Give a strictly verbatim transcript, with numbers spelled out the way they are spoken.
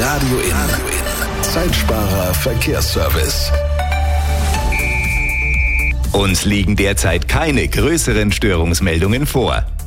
Radio In. Zeitsparer Verkehrsservice. Uns liegen derzeit keine größeren Störungsmeldungen vor.